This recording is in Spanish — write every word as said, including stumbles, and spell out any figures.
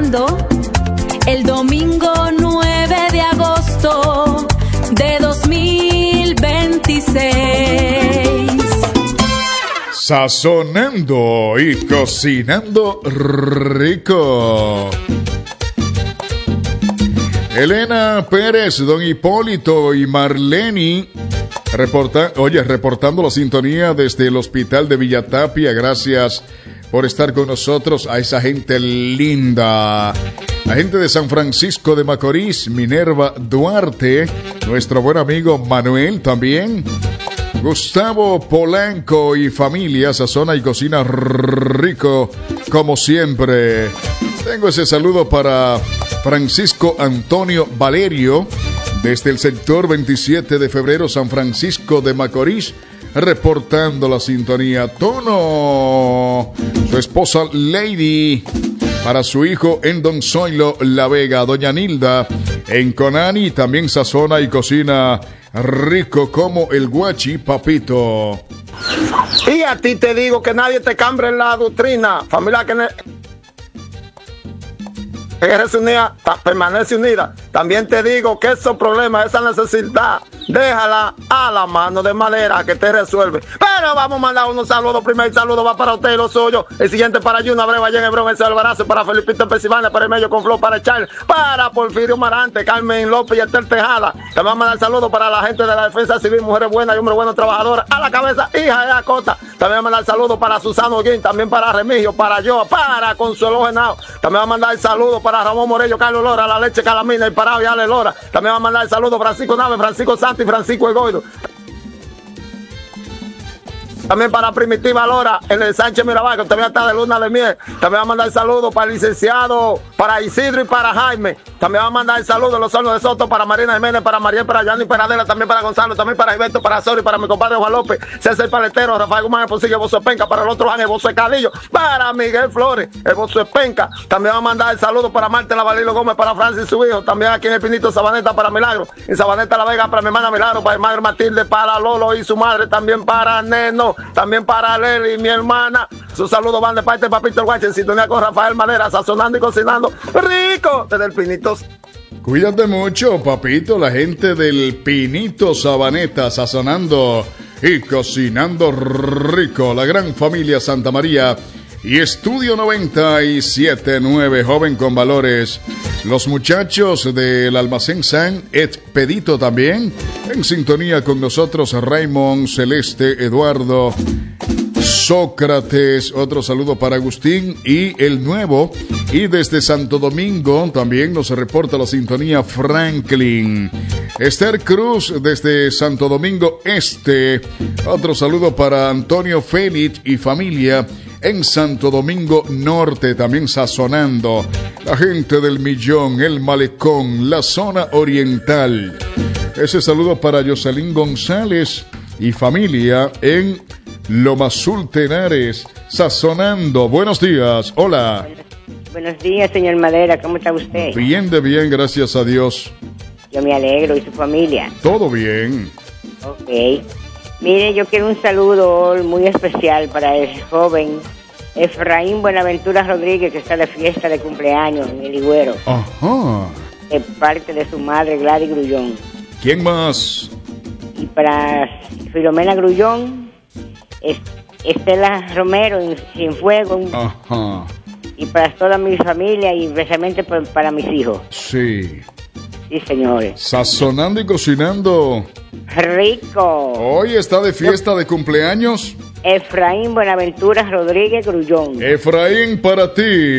sazonando el domingo nueve de agosto de dos mil veintiséis. Sazonando y cocinando rico. Elena Pérez, don Hipólito y Marleni, reporta, oye, reportando la sintonía desde el hospital de Villatapia. Gracias por estar con nosotros, a esa gente linda. La gente de San Francisco de Macorís, Minerva Duarte, nuestro buen amigo Manuel también. Gustavo Polanco y familia, sazona y cocina rico como siempre. Tengo ese saludo para Francisco Antonio Valerio, desde el sector veintisiete de febrero, San Francisco de Macorís, reportando la sintonía. Tono, su esposa Lady, para su hijo en Don Zoilo La Vega. Doña Nilda en Conani también sazona y cocina rico como el guachi papito. Y a ti te digo que nadie te cambie en la doctrina, familia que ne- eres unida, ta- permanece unida. También te digo que esos problemas, esa necesidad, déjala a la mano de madera que te resuelve. Pero vamos a mandar unos saludos. Primer saludo va para usted y los suyos. El siguiente para Yuna Breva, allá en Hebrón, ese Alvarazo, para Felipito Pensilvania, para el medio con Flor, para Charles, para Porfirio Marante, Carmen López y Estel Tejada. También vamos a mandar saludos para la gente de la Defensa Civil, mujeres buenas y hombres buenos trabajadores. A la cabeza, hija de la Cota. También vamos a mandar saludos para Susano Guín, también para Remigio, para yo, para Consuelo Genao. También vamos a mandar saludos para Ramón Morello, Carlos Lora, La Leche Calamina y para Viale Lora. También vamos a mandar saludos para Francisco Nave, Francisco Santos y Francisco Egoido. También para Primitiva Lora, en el Sánchez Mirabal, que también está de luna de miel. También va a mandar saludos para el licenciado, para Isidro y para Jaime. También va a mandar saludos a los hornos de Soto, para Marina Jiménez, para Mariel, para Yanni, para Adela, también para Gonzalo, también para Gilberto, para Sori, para mi compadre Juan López, César Paletero, Rafael Guzmán, el Posible, Bozo Penca, para el otro Ángel, Bozo Cadillo, para Miguel Flores, el Bozo Penca. También va a mandar saludos para Marta Lavalilo Gómez, para Francis, su hijo. También aquí en el Pinito Sabaneta, para Milagro. En Sabaneta La Vega, para mi hermana Milagro, para mi madre Matilde, para Lolo y su madre, también para Neno, también para Leli, mi hermana. Sus saludos van de parte de Papito el Guache, en sintonía con Rafael Madera, sazonando y cocinando rico desde el Pinito. Cuídate mucho, papito, la gente del Pinito Sabaneta, sazonando y cocinando rico. La gran familia Santa María y Estudio noventa y siete punto nueve, joven con valores. Los muchachos del Almacén San Expedito también, en sintonía con nosotros, Raymond, Celeste, Eduardo, Sócrates, otro saludo para Agustín y el nuevo. Y desde Santo Domingo también nos reporta la sintonía Franklin. Esther Cruz desde Santo Domingo Este. Otro saludo para Antonio Félix y familia en Santo Domingo Norte, también sazonando. La gente del Millón, el Malecón, la zona oriental. Ese saludo para Jocelyn González y familia en Loma Azul Tenares, sazonando. Buenos días, hola. Buenos días, señor Madera, ¿cómo está usted? Bien de bien, gracias a Dios. Yo me alegro, ¿y su familia? Todo bien. Ok. Mire, yo quiero un saludo muy especial para el joven Efraín Buenaventura Rodríguez, que está de fiesta de cumpleaños en el Higüero. Ajá. De parte de su madre, Gladys Grullón. ¿Quién más? Y para Filomena Grullón, Estela Romero en Cienfuegos. Ajá. Y para toda mi familia y especialmente para mis hijos. Sí. Sí, señores. Sazonando y cocinando rico. Hoy está de fiesta de cumpleaños Efraín Buenaventura Rodríguez Grullón. Efraín, para ti.